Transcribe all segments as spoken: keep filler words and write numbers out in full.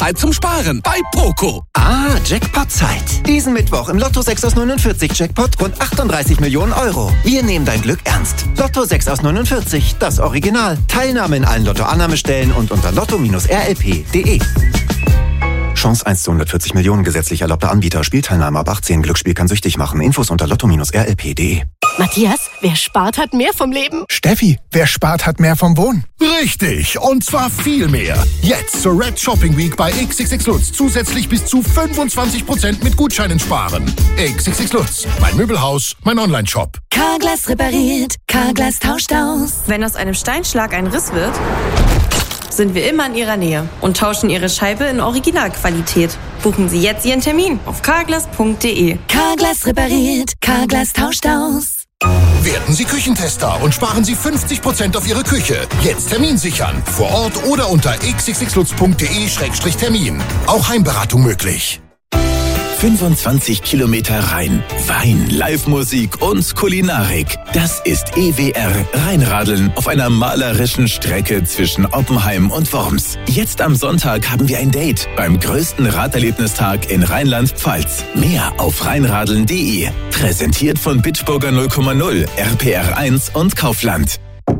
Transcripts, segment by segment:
Zeit zum Sparen bei Poco. Ah, Jackpot-Zeit. Diesen Mittwoch im Lotto sechs aus neunundvierzig Jackpot rund achtunddreißig Millionen Euro. Wir nehmen dein Glück ernst. Lotto sechs aus neunundvierzig, das Original. Teilnahme in allen Lotto-Annahmestellen und unter lotto R L P punkt de. Chance eins zu hundertvierzig Millionen, gesetzlich erlaubter Anbieter. Spielteilnahme ab achtzehn. Glücksspiel kann süchtig machen. Infos unter lotto R L P punkt de. Matthias, wer spart, hat mehr vom Leben. Steffi, wer spart, hat mehr vom Wohnen. Richtig, und zwar viel mehr. Jetzt zur Red Shopping Week bei X X X Lutz zusätzlich bis zu fünfundzwanzig Prozent mit Gutscheinen sparen. X X X Lutz, mein Möbelhaus, mein Online-Shop. Carglass repariert, Carglass tauscht aus. Wenn aus einem Steinschlag ein Riss wird, sind wir immer in Ihrer Nähe und tauschen Ihre Scheibe in Originalqualität. Buchen Sie jetzt Ihren Termin auf carglass punkt de. Carglass repariert, Carglass tauscht aus. Werden Sie Küchentester und sparen Sie fünfzig Prozent auf Ihre Küche. Jetzt Termin sichern. Vor Ort oder unter x x x lutz punkt de Schrägstrich Termin. Auch Heimberatung möglich. fünfundzwanzig Kilometer Rhein, Wein, Live-Musik und Kulinarik. Das ist E W R Rheinradeln auf einer malerischen Strecke zwischen Oppenheim und Worms. Jetzt am Sonntag haben wir ein Date beim größten Raderlebnistag in Rheinland-Pfalz. Mehr auf rheinradeln punkt de. Präsentiert von Bitburger null Komma null, R P R eins und Kaufland.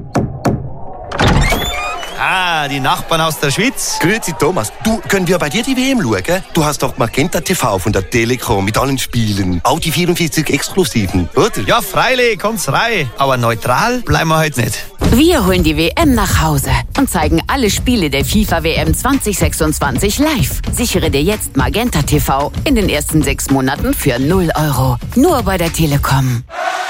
Ah, die Nachbarn aus der Schweiz. Grüezi Thomas, du, können wir bei dir die W M schauen? Du hast doch Magenta T V von der Telekom mit allen Spielen. Auch die vierundvierzig Exklusiven, oder? Ja, freilich, kommt's rein. Aber neutral bleiben wir heute nicht. Wir holen die W M nach Hause und zeigen alle Spiele der FIFA W M zwanzig sechsundzwanzig live. Sichere dir jetzt Magenta T V in den ersten sechs Monaten für null Euro. Nur bei der Telekom.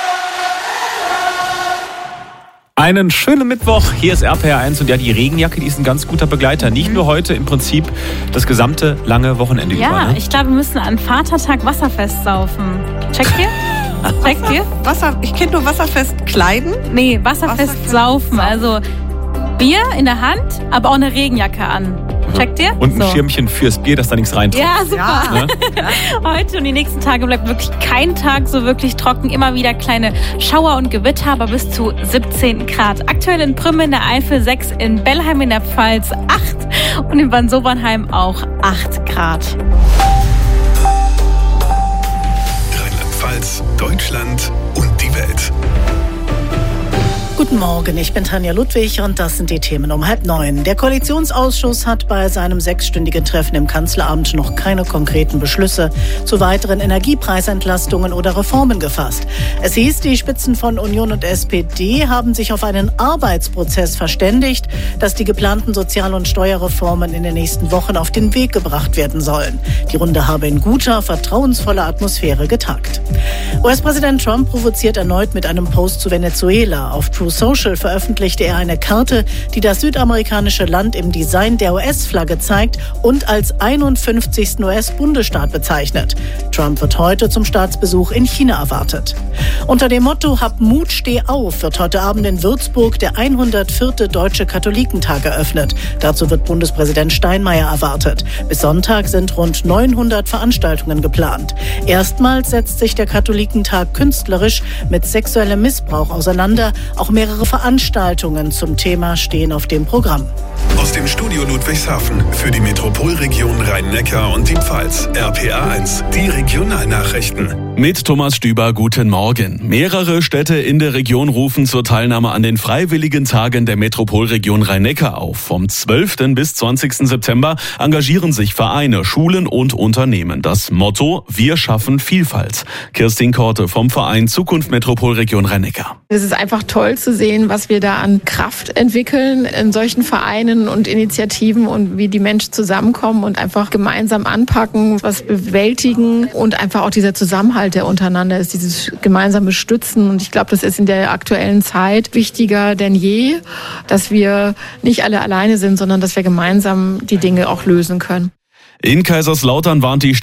Einen schönen Mittwoch, hier ist R P R eins und ja, die Regenjacke, die ist ein ganz guter Begleiter. Nicht nur heute, im Prinzip das gesamte lange Wochenende ja, über. Ja, ne? Ich glaube, wir müssen an Vatertag Wasserfest saufen. Checkt ihr? Checkt ihr? Wasser, ich kenne nur Wasserfest kleiden. Nee, Wasserfest, Wasserfest saufen. Also Bier in der Hand, aber auch eine Regenjacke an. Checkt ihr? Und ein so. Schirmchen fürs Bier, dass da nichts reintropft. Ja, super. Ja. Heute und die nächsten Tage bleibt wirklich kein Tag so wirklich trocken. Immer wieder kleine Schauer und Gewitter, aber bis zu siebzehn Grad. Aktuell in Prüm in der Eifel sechs, in Bellheim in der Pfalz acht und in Bad Sobernheim auch acht Grad. Rheinland-Pfalz, Deutschland und die Welt. Guten Morgen, ich bin Tanja Ludwig und das sind die Themen um halb neun. Der Koalitionsausschuss hat bei seinem sechsstündigen Treffen im Kanzleramt noch keine konkreten Beschlüsse zu weiteren Energiepreisentlastungen oder Reformen gefasst. Es hieß, die Spitzen von Union und S P D haben sich auf einen Arbeitsprozess verständigt, dass die geplanten Sozial- und Steuerreformen in den nächsten Wochen auf den Weg gebracht werden sollen. Die Runde habe in guter, vertrauensvoller Atmosphäre getagt. U S-Präsident Trump provoziert erneut mit einem Post zu Venezuela. Auf True Social veröffentlichte er eine Karte, die das südamerikanische Land im Design der U S-Flagge zeigt und als einundfünfzigsten U S-Bundesstaat bezeichnet. Trump wird heute zum Staatsbesuch in China erwartet. Unter dem Motto Hab Mut, steh auf wird heute Abend in Würzburg der hundertvierte Deutsche Katholikentag eröffnet. Dazu wird Bundespräsident Steinmeier erwartet. Bis Sonntag sind rund neunhundert Veranstaltungen geplant. Erstmals setzt sich der Katholikentag künstlerisch mit sexuellem Missbrauch auseinander. Auch mehrere Veranstaltungen zum Thema stehen auf dem Programm. Aus dem Studio Ludwigshafen für die Metropolregion Rhein-Neckar und die Pfalz. R P R eins, die Regionalnachrichten. Mit Thomas Stüber, guten Morgen. Mehrere Städte in der Region rufen zur Teilnahme an den Freiwilligen Tagen der Metropolregion Rhein-Neckar auf. Vom zwölften bis zwanzigsten September engagieren sich Vereine, Schulen und Unternehmen. Das Motto: Wir schaffen Vielfalt. Kirstin Korte vom Verein Zukunft Metropolregion Rhein-Neckar. Es ist einfach toll zu sehen, was wir da an Kraft entwickeln in solchen Vereinen und Initiativen und wie die Menschen zusammenkommen und einfach gemeinsam anpacken, was bewältigen und einfach auch dieser Zusammenhalt, der untereinander ist, dieses gemeinsame Stützen. Und ich glaube, das ist in der aktuellen Zeit wichtiger denn je, dass wir nicht alle alleine sind, sondern dass wir gemeinsam die Dinge auch lösen können. In Kaiserslautern warnt die